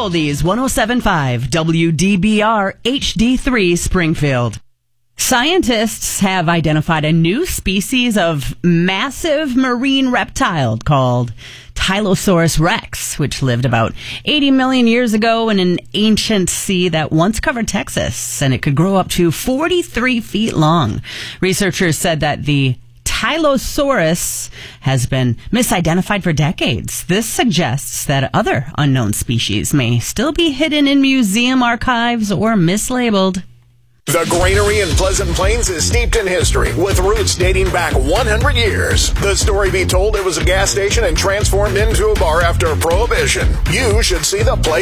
Oldies 107.5 WDBR HD3 Springfield. Scientists have identified a new species of massive marine reptile called Tylosaurus rex, which lived about 80 million years ago in an ancient sea that once covered Texas, and it could grow up to 43 feet long. Researchers said that the Tylosaurus has been misidentified for decades. This suggests that other unknown species may still be hidden in museum archives or mislabeled. The Granary in Pleasant Plains is steeped in history, with roots dating back 100 years. The story be told, it was a gas station and transformed into a bar after Prohibition. You should see the place